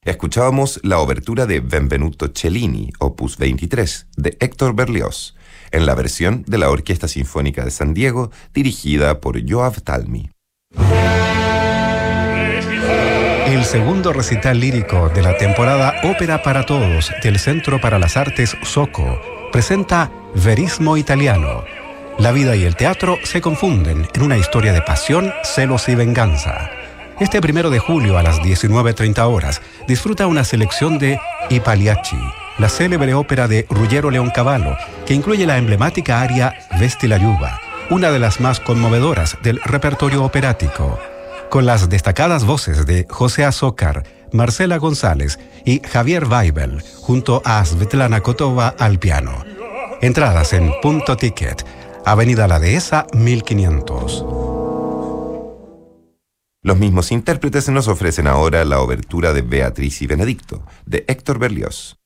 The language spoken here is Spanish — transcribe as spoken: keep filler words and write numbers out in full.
Escuchábamos la obertura de Benvenuto Cellini, opus veintitrés, de Héctor Berlioz, en la versión de la Orquesta Sinfónica de San Diego, dirigida por Yoav Talmi. El segundo recital lírico de la temporada Ópera para Todos del Centro para las Artes Soco presenta Verismo Italiano. La vida y el teatro se confunden en una historia de pasión, celos y venganza. Este primero de julio a las diecinueve treinta horas disfruta una selección de I Pagliacci, la célebre ópera de Ruggero Leoncavallo, que incluye la emblemática aria Vesti la Giuba, una de las más conmovedoras del repertorio operático, con las destacadas voces de José Azócar, Marcela González y Javier Weibel, junto a Svetlana Kotova al piano. Entradas en Punto Ticket, Avenida La Dehesa, mil quinientos. Los mismos intérpretes nos ofrecen ahora la obertura de Beatriz y Benedicto, de Héctor Berlioz.